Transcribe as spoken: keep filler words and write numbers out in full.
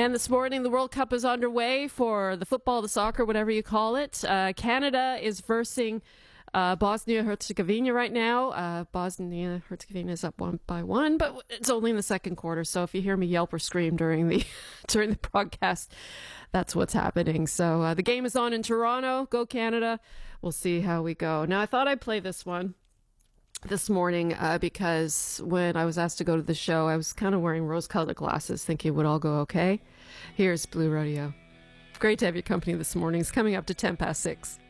And this morning, the World Cup is underway for the football, the soccer, whatever you call it. Uh, Canada is versing uh, Bosnia-Herzegovina right now. Uh, Bosnia-Herzegovina is up one by one, but it's only in the second quarter. So if you hear me yelp or scream during the during the broadcast, that's what's happening. So uh, the game is on in Toronto. Go Canada. We'll see how we go. Now, I thought I'd play this one this morning uh, because when I was asked to go to the show, I was kind of wearing rose-colored glasses, thinking it would all go okay. Here's Blue Rodeo. Great to have your company this morning. It's coming up to ten past six.